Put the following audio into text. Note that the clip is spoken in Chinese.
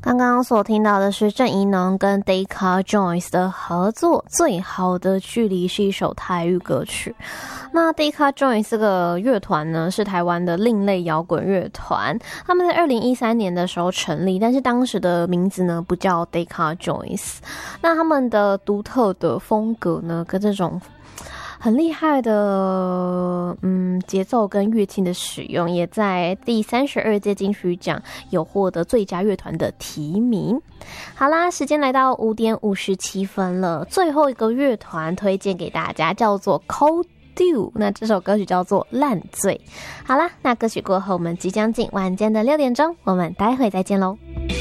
刚刚所听到的是郑宜农跟 Deca Joins 的合作，《最好的距离》是一首台语歌曲。那 Deca Joins 这个乐团呢，是台湾的另类摇滚乐团，他们在2013年的时候成立，但是当时的名字呢不叫 Deca Joins。那他们的独特的风格呢，跟这种很厉害的节奏跟乐器的使用，也在第32届金曲奖有获得最佳乐团的提名。好啦，时间来到5点57分了，最后一个乐团推荐给大家叫做 Cold Dew， 那这首歌曲叫做烂醉。好啦，那歌曲过后我们即将进晚间的6点钟，我们待会再见咯。